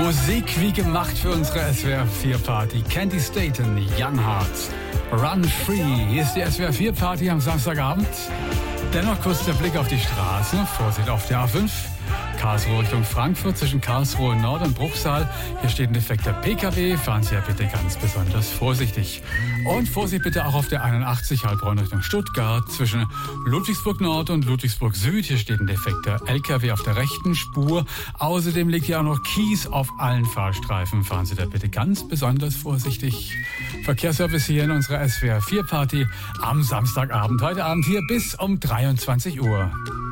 Musik wie gemacht für unsere SWR 4 Party. Candy Staten, Young Hearts, Run Free. Hier ist die SWR 4 Party am Samstagabend. Dennoch kurz der Blick auf die Straße. Vorsicht auf der A5. Karlsruhe Richtung Frankfurt zwischen Karlsruhe Nord und Bruchsal. Hier steht ein defekter PKW. Fahren Sie ja bitte ganz besonders vorsichtig. Und Vorsicht bitte auch auf der 81 Heilbronn Richtung Stuttgart zwischen Ludwigsburg Nord und Ludwigsburg Süd. Hier steht ein defekter LKW auf der rechten Spur. Außerdem liegt hier auch noch Kies auf allen Fahrstreifen. Fahren Sie da bitte ganz besonders vorsichtig. Verkehrsservice hier in unserer SWR 4 Party am Samstagabend. Heute Abend hier bis um 23 Uhr.